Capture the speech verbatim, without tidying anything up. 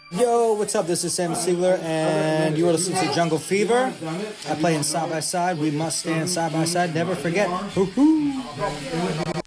Yo, what's up? This is Sam Siegler, and you are listening to Jungle Fever. I play in Side by Side. We must stand side by side. Never forget. Hoo-hoo.